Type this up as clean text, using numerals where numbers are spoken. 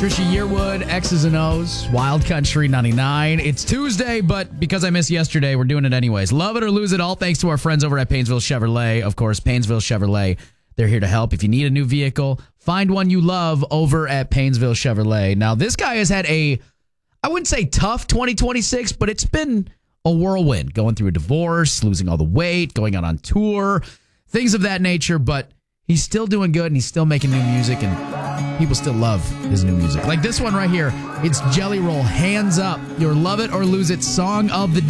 Trisha Yearwood, X's and O's, Wild Country 99. It's Tuesday, but because I missed yesterday, we're doing it anyways. Love it or lose it all, thanks to our friends over at Painesville Chevrolet. Of course, Painesville Chevrolet, they're here to help. If you need a new vehicle, find one you love over at Painesville Chevrolet. Now, this guy has had I wouldn't say tough 2026, but it's been a whirlwind. Going through a divorce, losing all the weight, going out on tour, things of that nature, but he's still doing good and he's still making new music and people still love his new music. Like this one right here. It's Jelly Roll, Hands Up, your Love It or Lose It song of the day.